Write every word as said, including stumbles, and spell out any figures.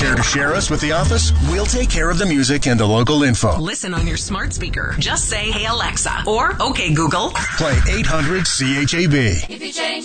Care to share us with the office? We'll take care of the music and the local info. Listen on your smart speaker. Just say, "Hey Alexa," or "Okay Google." Play eight hundred C H A B. If you change